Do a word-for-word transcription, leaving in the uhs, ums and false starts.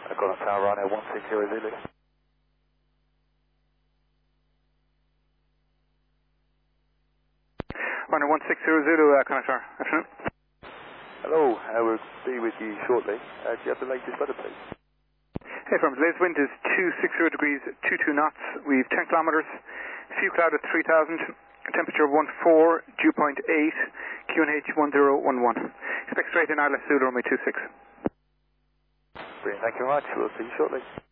I've got a tower runner one six zero Zulu. Runner one six zero Zulu, uh, connector. Afternoon. Hello, I will be with you shortly. Uh, do you have the latest weather, please? Hey, firm. Today's wind is two six zero degrees, two two knots. We've ten kilometres, few cloud at three thousand, temperature one four, dew point eight, Q N H one zero one one. Expect straight in I L S Zulu runway two six. Brilliant, thank you very much. We'll see you shortly.